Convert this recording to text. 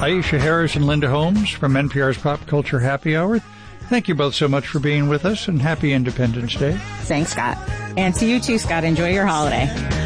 Aisha Harris and Linda Holmes from NPR's Pop Culture Happy Hour. Thank you both so much for being with us, and happy Independence Day. Thanks, Scott. And to you too, Scott. Enjoy your holiday.